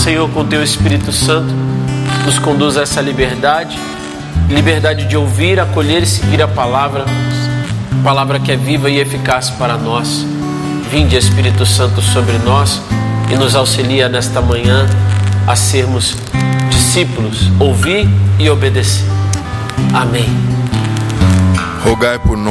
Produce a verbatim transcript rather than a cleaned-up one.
Senhor, com Teu Espírito Santo, nos conduz a essa liberdade, liberdade de ouvir, acolher e seguir a palavra, palavra que é viva e eficaz para nós. Vinde, Espírito Santo, sobre nós e nos auxilia nesta manhã a sermos discípulos, ouvir e obedecer. Amém. Rogai por nós.